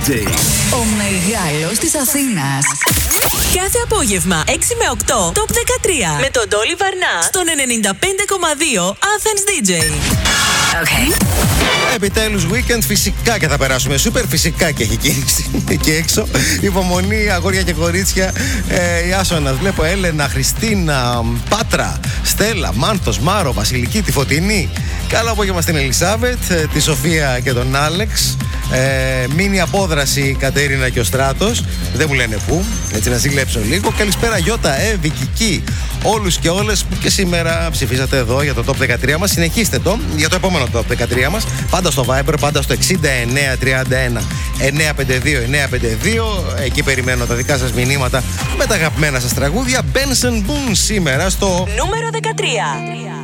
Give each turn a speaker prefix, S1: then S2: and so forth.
S1: DJ.
S2: Ο μεγάλος της Αθήνας.
S3: Κάθε απόγευμα 6 με 8 Top 13 με τον Ντόλι Βαρνά στον 95,2 Athens DJ.
S4: Okay.
S5: Επιτέλους weekend, φυσικά και θα περάσουμε σούπερ, φυσικά και έχει κίνηση εκεί έξω. Υπομονή, αγόρια και κορίτσια. Ιάσονας, βλέπω Έλενα, Χριστίνα, Πάτρα, Στέλλα, Μάνθος, Μάρο, Βασιλική, τη Φωτεινή. Καλό απόγευμα στην Ελισάβετ, τη Σοφία και τον Άλεξ. Μίνι απόδραση Κατέρινα και ο Στράτος. Δεν μου λένε πού, έτσι να ζηλέψω λίγο. Καλησπέρα Γιώτα, Κική, όλους και όλες που και σήμερα ψηφίσατε εδώ για το Top 13 μας. Συνεχίστε το για το επόμενο Top 13 μας. Πάντα στο Viber, πάντα στο 6931 952 952. Εκεί περιμένω τα δικά σας μηνύματα με τα αγαπημένα σας τραγούδια. Benson Boone σήμερα στο
S3: νούμερο 13.